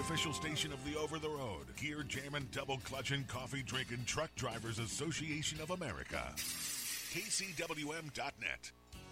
official station of the over-the-road, gear jamming, double clutching, coffee drinking Truck Drivers Association of America. KCWM.net.